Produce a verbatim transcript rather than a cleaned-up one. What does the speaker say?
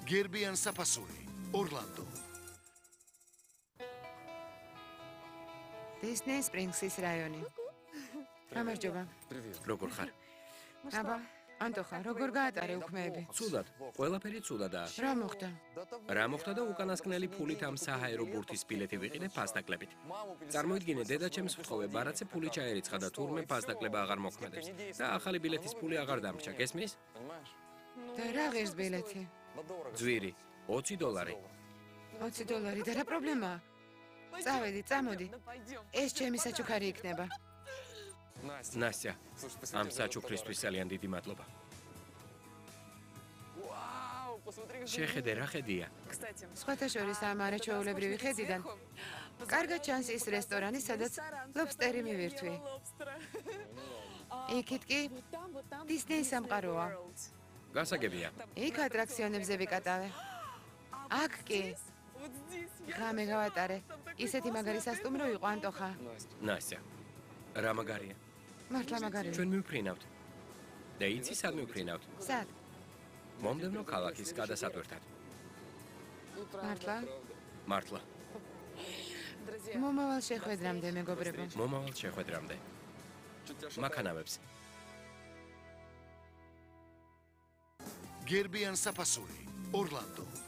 გერბიან საფასური, ორლანდო. Disney Springs-ის რაიონი. გამარჯობა. როგორ ხარ? აბა, ანტოხა, როგორ გაატარე უქმეები? ცუდად, ყველაფერი ცუდადაა. რა მოხდა? რა მოხდა და უკანასკნელი ფულით ამ საჰაერო ბურთის ბილეთი ვიყიდე ფასდაკლებით. წარმოიდგინე, დედაჩემს ვთხოვე, ბარათზე ფული ჩაერიცხა და თურმე ფასდაკლება აღარ მოქმედებს. და ახალი ბილეთის ფული აღარ დამრჩა, გესმის? და რა ღირს ბილეთი? ძვირი, ოცი დოლარი. ოცი დოლარი და რა პრობლემაა? წავედი, წამოდი. ეს ჩემი საჩუქარი იქნება. ნასტია, ამ საჩუქრისთვის ძალიან დიდი მადლობა. შეხედე, რა ხედია? სხვათა შორის ამ არაჩვეულებრივი ხედიდან კარგად ჩანს ის რესტორანი, სადაც ლობსტერი მივირთვი. იქით კი Disney სამყაროა. გასაგებია. იქ ატრაქციონებზე ვიკატავე. აქ კი ღამე გავატარე. ისეთი მაგარი სასტუმრო იყო, ანტოხა. ნასტია, რა მაგარია? მართლა მაგარია. ჩვენ მივფრინავთ. და იცი სად მივფრინავთ? სად? მომდევნო ქალაქის გადასატვირთად. მართლა? მართლა. მომავალ შეხვედრამდე, მეგობრებო. მომავალ შეხვედრამდე. მაქანავებს. გერბიან საფასური, ორლანდო.